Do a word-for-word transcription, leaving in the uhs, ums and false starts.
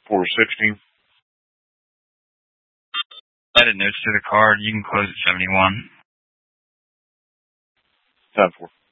four sixty. Added notes to the card. You can close at seventy-one. ten four.